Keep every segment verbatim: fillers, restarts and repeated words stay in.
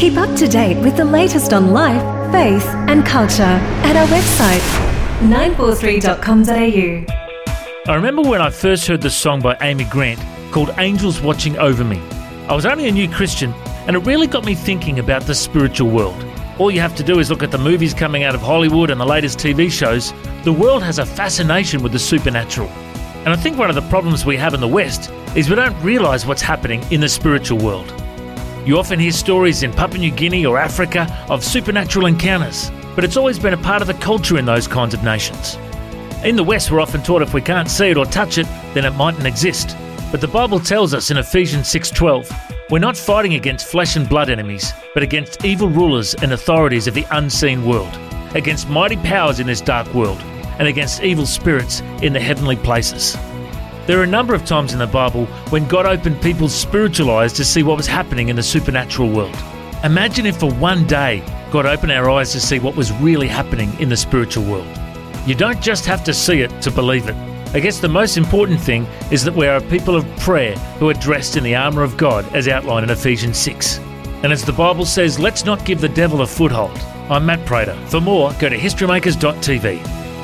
Keep up to date with the latest on life, faith and culture at our website, nine four three dot com dot a u. I remember when I first heard the song by Amy Grant called Angels Watching Over Me. I was only a new Christian, and it really got me thinking about the spiritual world. All you have to do is look at the movies coming out of Hollywood and the latest T V shows. The world has a fascination with the supernatural. And I think one of the problems we have in the West is we don't realise what's happening in the spiritual world. You often hear stories in Papua New Guinea or Africa of supernatural encounters, but it's always been a part of the culture in those kinds of nations. In the West, we're often taught if we can't see it or touch it, then it mightn't exist. But the Bible tells us in Ephesians six twelve, we're not fighting against flesh and blood enemies, but against evil rulers and authorities of the unseen world, against mighty powers in this dark world, and against evil spirits in the heavenly places. There are a number of times in the Bible when God opened people's spiritual eyes to see what was happening in the supernatural world. Imagine if for one day God opened our eyes to see what was really happening in the spiritual world. You don't just have to see it to believe it. I guess the most important thing is that we are a people of prayer who are dressed in the armour of God as outlined in Ephesians six. And as the Bible says, let's not give the devil a foothold. I'm Matt Prater. For more, go to history makers dot t v.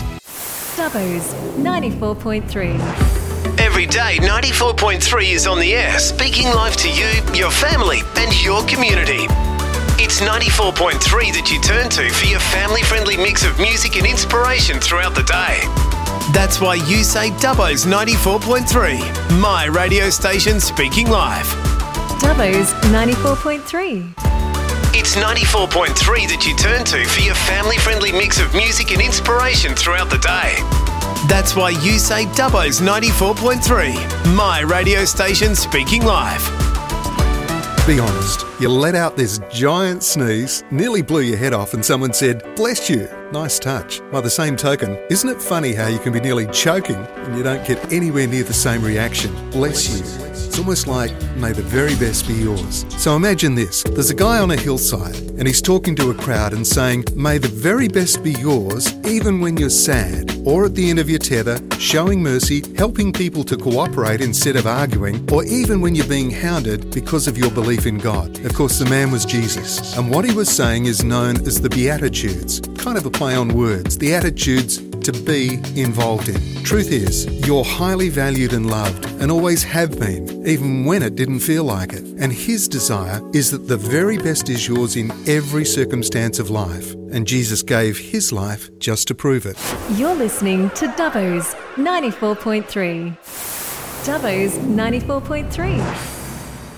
Dubbo's ninety-four point three. Every day, ninety-four point three is on the air, speaking life to you, your family and your community. It's ninety-four point three that you turn to for your family-friendly mix of music and inspiration throughout the day. That's why you say Dubbo's ninety-four point three, my radio station speaking live. Dubbo's ninety-four point three. It's ninety-four point three that you turn to for your family-friendly mix of music and inspiration throughout the day. That's why you say Dubbo's ninety-four point three, my radio station speaking live. Be honest, you let out this giant sneeze, nearly blew your head off, and someone said, "Bless you." Nice touch. By the same token, isn't it funny how you can be nearly choking and you don't get anywhere near the same reaction? Bless you. It's almost like, may the very best be yours. So imagine this. There's a guy on a hillside and he's talking to a crowd and saying, may the very best be yours even when you're sad, or at the end of your tether, showing mercy, helping people to cooperate instead of arguing, or even when you're being hounded because of your belief in God. Of course, the man was Jesus. And what he was saying is known as the Beatitudes. Kind of a play on words. The attitudes to be involved in. Truth is, you're highly valued and loved, and always have been, even when it didn't feel like it. And his desire is that the very best is yours in every circumstance of life. And Jesus gave his life just to prove it. You're listening to Dubbo's ninety-four point three. Dubbo's ninety-four point three.